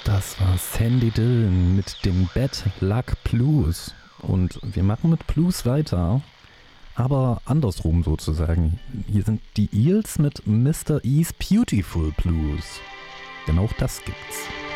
Das war Sandy Dillon mit dem Bad Luck Blues. Und wir machen mit Blues weiter, aber andersrum sozusagen. Hier sind die Eels mit Mr. E's Beautiful Blues. Denn auch das gibt's.